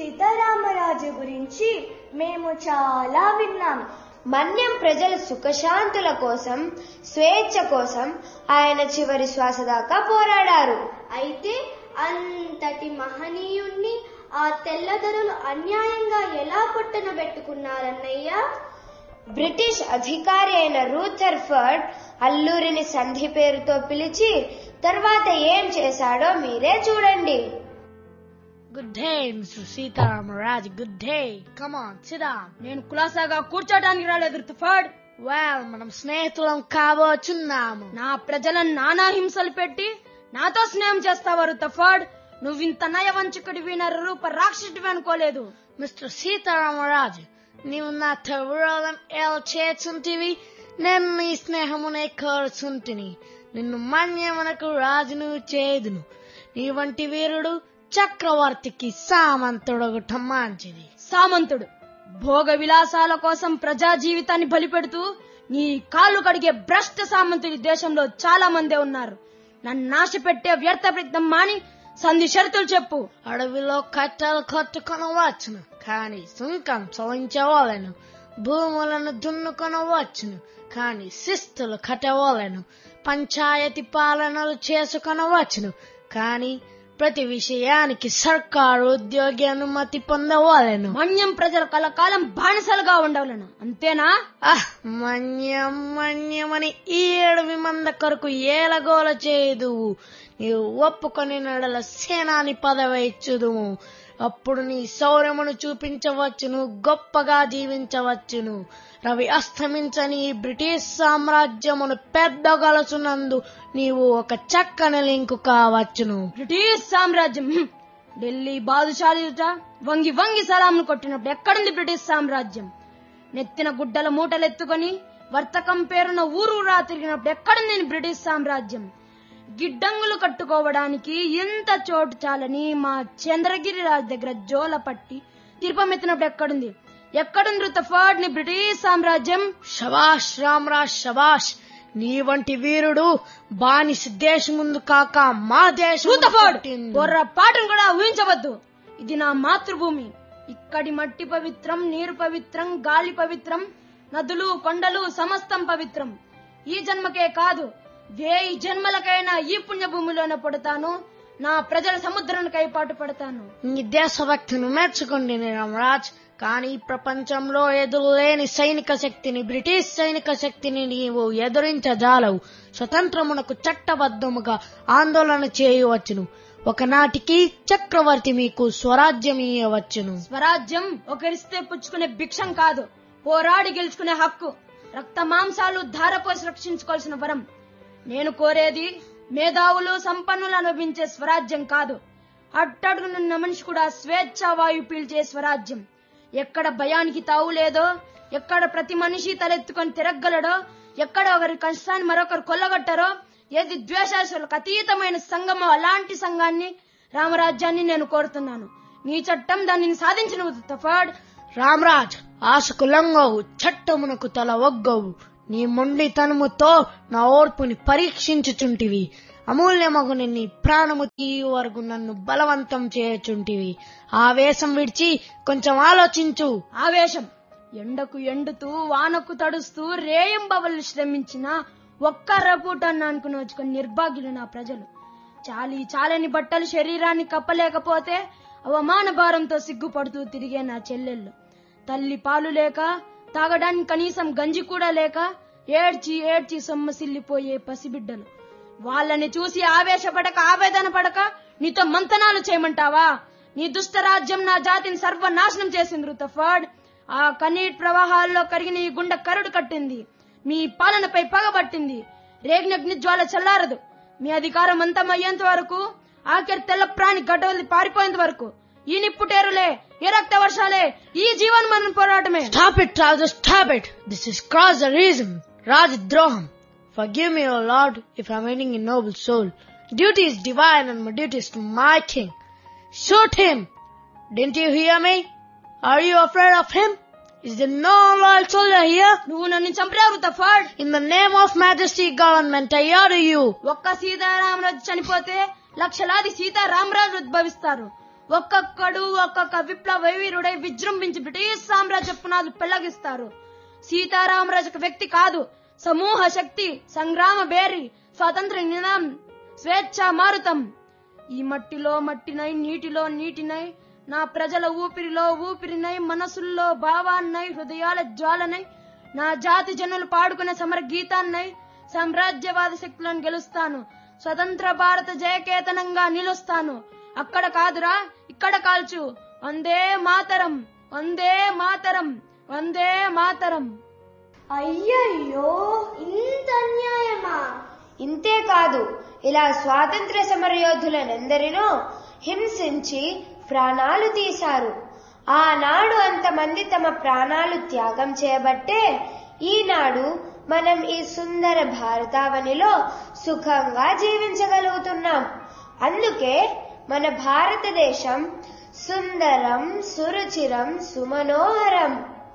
సీతారామరాజు గురించి మేము చాలా విన్నాం. మన్యం ప్రజల సుఖశాంతుల కోసం, స్వేచ్ఛ కోసం ఆయన చివరి శ్వాస దాకా పోరాడారు. అయితే అంతటి మహనీయుణ్ణి ఆ తెల్లదొరలు అన్యాయంగా ఎలా పొట్టనబెట్టుకున్నారన్నయ్యా? బ్రిటిష్ అధికారి అయిన రూథర్ఫర్డ్ అల్లూరిని సంధి పేరుతో పిలిచి తర్వాత ఏం చేశాడో మీరే చూడండి. Good day, Mr. Sitaramraj. Good day. Come on, sit down. నేను కులాసాగా కూర్చోడానికి రాలేదు రుథర్ఫర్డ్. Well, మనం స్నేహితులం కాబోచున్నాము. నా ప్రజలను నానా హింసలు పెట్టి నాతో స్నేహం చేస్తావా రుథర్ఫర్డ్? నువ్వింత నయవంచకుడివి, నరరూప రాక్షసుడివి అనుకోలేదు. మిస్టర్ సీతారామరాజు, నీవు నాతో విరోధం ఎలా చేస్తుంటివి? నేను నీ స్నేహమునే కోరుచుంటిని. నిన్ను మన్యమునకు రాజును చేదును. నీ వంటి వీరుడు చక్రవర్తికి సామంతుడొకటం మంచిది. సామంతుడు భోగ విలాసాల కోసం ప్రజా జీవితాన్ని బలిపెడుతూ నీ కాళ్ళు కడిగే భ్రష్ట సామంతుడి దేశంలో చాలా మందే ఉన్నారు. నన్ను నాశ పెట్టే వ్యర్థ ప్రయత్నం మాని సంధి షరతులు చెప్పు. అడవిలో కట్టెలు కట్టుకొనవచ్చును, కానీ సుంకం చెల్లించవలెను. భూములను దున్నుకొనవచ్చును, కానీ శిస్తులు కట్టవలెను. పంచాయతీ పాలనలు చేసుకొనవచ్చును, కానీ ప్రతి విషయానికి సర్కారు ఉద్యోగి అనుమతి పొందవలెను. మన్యం ప్రజల కలకాలం బానిసలుగా ఉండవలను, అంతేనా? మన్యమని ఈ 7 మంది కొరకు ఏలగోల చేయదువు. నీవు ఒప్పుకొని నడల సేనాని పదవి ఇచ్చుదుము. అప్పుడు నీ శౌర్యమును చూపించవచ్చును, గొప్పగా జీవించవచ్చును. రవి అస్తమించని ఈ బ్రిటిష్ సామ్రాజ్యమును పెద్దగలచునందు నీవు ఒక చక్కని లింకు కావచ్చును. బ్రిటిష్ సామ్రాజ్యం, ఢిల్లీ బాదుషాలుట వంగి వంగి సలాంను కొట్టినప్పుడు ఎక్కడుంది బ్రిటిష్ సామ్రాజ్యం? నెత్తిన గుడ్డల మూటలెత్తుకొని వర్తకం పేరున ఊరూరా తిరిగినప్పుడు ఎక్కడుంది బ్రిటిష్ సామ్రాజ్యం? గిడ్డంగులు కట్టుకోవడానికి ఎంత చోటు చాలని మా చంద్రగిరి రాజు దగ్గర జోల పట్టి తీర్పమెత్తినప్పుడు ఎక్కడుంది? ఎక్కడుంది రుథర్ఫర్డ్ ని బ్రిటిష్ సామ్రాజ్యం? శబాష్ రామరాజ్, శబాష్. నీ వంటి వీరుడు బానిస దేశం ముందు కాక మా దేశం పొర్రపాటును కూడా ఊహించవద్దు. ఇది నా మాతృభూమి. ఇక్కడి మట్టి పవిత్రం, నీరు పవిత్రం, గాలి పవిత్రం, నదులు కొండలు సమస్తం పవిత్రం. ఈ జన్మకే కాదు, 1000 జన్మలకైనా ఈ పుణ్యభూమిలోనే పడతాను. నా ప్రజల సముద్రానికై పాటు పడతాను. నీ దేశభక్తిని మెచ్చుకోండి రామరాజ్, కానీ ప్రపంచంలో ఎదురులేని సైనిక శక్తిని, బ్రిటిష్ సైనిక శక్తిని నీవు ఎదురించజాలవు. స్వతంత్రమునకు చట్టబద్ధముగా ఆందోళన చేయవచ్చును. ఒకనాటికి చక్రవర్తి మీకు స్వరాజ్యం ఇవ్వవచ్చును. స్వరాజ్యం ఒకరిస్తే పుచ్చుకునే భిక్షం కాదు, పోరాడి గెలుచుకునే హక్కు. రక్త మాంసాలు ధారపోసి రక్షించుకోవాల్సిన వరం. నేను కోరేది మేధావులు సంపన్నులు అనుభవించే స్వరాజ్యం కాదు, అట్టడుగునున్న మనిషి కూడా స్వేచ్ఛా వాయు పీల్చే స్వరాజ్యం. ఎక్కడ భయానికి తావు లేదో, ఎక్కడ ప్రతి మనిషి తలెత్తుకొని తిరగలడో, ఎక్కడ ఒకరి కష్టాన్ని మరొకరు కొల్లగొట్టారో, ఏది ద్వేషాలకు అతీతమైన సంఘమో అలాంటి సంఘాన్ని, రామరాజ్యాన్ని నేను కోరుతున్నాను. నీ చట్టం దానిని సాధించిన రుథర్ఫర్డ్. రామరాజ్, ఆశకు లొంగవు, చట్టమునకు తల ఒగ్గవు. నీ మొండితనముతో నా ఓర్పుని పరీక్షించుచుంటివి. అమూల్యమగుని నీ ప్రాణము తీయు వరకు నన్ను బలవంతం చేయచుంటివి. ఆవేశం విడిచి కొంచెం ఆలోచించు. ఆవేశం ఎండకు ఎండుతూ, వానకు తడుస్తూ, రేయంబవలు శ్రమించిన ఒక్క రపూటాన్ని అనుకుని వచ్చుకొని నిర్భాగ్యులు నా ప్రజలు. చాలని బట్టలు శరీరాన్ని కప్పలేకపోతే అవమాన భారంతో సిగ్గుపడుతూ తిరిగే నా చెల్లెళ్ళు. తల్లి పాలు లేక, తాగడానికి కనీసం గంజి కూడా లేక ఏడ్చి ఏడ్చి సొమ్మసిల్లిపోయే పసిబిడ్డలు. వాళ్ళని చూసి ఆవేశపడక, ఆవేదన పడక నీతో మంతనాలు చేయమంటావా? నీ దుష్టరాజ్యం నా జాతిని సర్వనాశనం చేసింది రుథర్ఫర్డ్. ఆ కన్నీటి ప్రవాహాల్లో కరిగిన ఈ గుండె కరుడు కట్టింది. మీ పాలనపై పగబట్టింది. రేగినగ్ని జ్వాల చల్లారదు. మీ అధికారం అంతమయ్యేంత వరకు, ఆఖరి తెల్ల ప్రాణి గడ్డవల్లి పారిపోయేంత వరకు ఈ నిప్పుటేరులే, ఈ రక్త వర్షాలే, ఈ జీవన్మరణ పోరాటమే. Stop it, Raja, stop it. This is cross the reason. Rajdroham. Forgive me, O Lord, if I am ending a noble soul. Duty is divine and my duty is to my king. Shoot him. Didn't you hear me? Are you afraid of him? Is there no loyal soldier here? నువ్వు నన్ను చంపావు రుథర్ఫర్డ్. In the name of majesty government, I order you. ఒక్క సీతారామరాజు చనిపోతే లక్షలాది సీతారామరాజు ఉద్భవిస్తారు. ఒక్కొక్కడు ఒక్కొక్క విప్లవ వీరుడై విజృంభించి బ్రిటిష్ సామ్రాజ్య పునాదులు పెళ్లగిస్తారు. సీతారామరాజు వ్యక్తి కాదు, సమూహ శక్తి, సంగ్రామ బేరి, స్వాతంత్ర నినాదం, స్వేచ్ఛా మారుతం. ఈ మట్టిలో మట్టినై, నీటిలో నీటినై, నా ప్రజల ఊపిరిలో ఊపిరినై, మనసుల్లో భావాన్నై, హృదయాల జ్వాలనై, నా జాతి జనులు పాడుకునే సమర గీతాన్నై సామ్రాజ్యవాద శక్తులను గెలుస్తాను. స్వతంత్ర భారత జయకేతనంగా నిలుస్తాను. అక్కడ కాదురా, ఇక్కడ కాల్చు. వందే మాతరం, వందే మాతరం, వందే మాతరం. అయ్యయ్యో, ఇంత అన్యాయమా? ఇంతేకాదు, ఇలా స్వాతంత్ర్య సమరయోధులనెందరినో హింసించి ప్రాణాలు తీశారు. ఆనాడు అంతమంది తమ ప్రాణాలు త్యాగం చేయబట్టే ఈనాడు మనం ఈ సుందర భారతావనిలో సుఖంగా జీవించగలుగుతున్నాం. అందుకే మన భారతదేశం సుందరం, సురుచిరం, సుమనోహరం.